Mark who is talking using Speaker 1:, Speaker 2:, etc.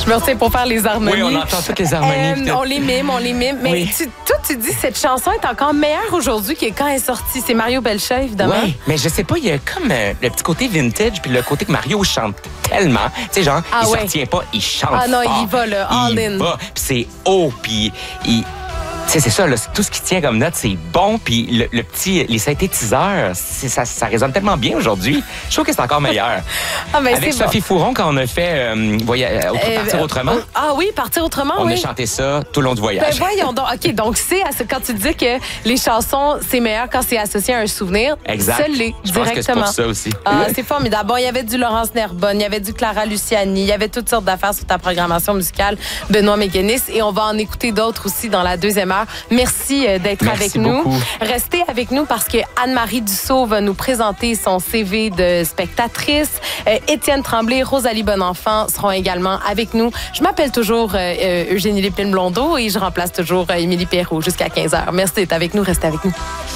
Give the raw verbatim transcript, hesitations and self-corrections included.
Speaker 1: Je me retiens pour faire les harmonies.
Speaker 2: Oui, on entend toutes les harmonies.
Speaker 1: Euh, on les mime, on les mime. Mais
Speaker 2: oui.
Speaker 1: tu, toi, tu dis cette chanson est encore meilleure aujourd'hui que quand elle est sortie. C'est Mario Belcha, évidemment.
Speaker 2: Oui, mais je sais pas, il y a comme euh, le petit côté vintage puis le côté que Mario chante tellement. Tu sais, genre,
Speaker 1: ah,
Speaker 2: il
Speaker 1: ouais.
Speaker 2: se retient pas, il chante
Speaker 1: Ah non,
Speaker 2: fort.
Speaker 1: il va, là, all
Speaker 2: il
Speaker 1: in.
Speaker 2: va, puis c'est haut, puis il... Tu sais, c'est ça, là, tout ce qui tient comme note, c'est bon. Puis le, le petit, les synthétiseurs, c'est, ça, ça résonne tellement bien aujourd'hui. Je trouve que c'est encore meilleur.
Speaker 1: ah, ben,
Speaker 2: Avec Sophie bon. Fouron, quand on a fait euh, voya- euh, Partir euh, autrement.
Speaker 1: Euh, ah oui, Partir autrement,
Speaker 2: on
Speaker 1: oui.
Speaker 2: On a chanté ça tout le long du voyage.
Speaker 1: Ben voyons donc. OK, donc c'est quand tu dis que les chansons, c'est meilleur quand c'est associé à un souvenir.
Speaker 2: Exact.
Speaker 1: Ça l'est,
Speaker 2: Je
Speaker 1: directement.
Speaker 2: pense que c'est pour ça aussi.
Speaker 1: Ah, c'est formidable. Bon, il y avait du Laurence Nerbonne, il y avait du Clara Luciani, il y avait toutes sortes d'affaires sur ta programmation musicale, Benoît Méguenis, et on va en écouter d'autres aussi dans la deuxième heure. Merci d'être
Speaker 2: Merci
Speaker 1: avec nous.
Speaker 2: Beaucoup.
Speaker 1: Restez avec nous parce que Anne-Marie Dussault va nous présenter son C V de spectatrice. Euh, Étienne Tremblay, Rosalie Bonenfant seront également avec nous. Je m'appelle toujours euh, Eugénie Lépine-Blondeau et je remplace toujours euh, Émilie Perrault jusqu'à quinze heures. Merci d'être avec nous. Restez avec nous.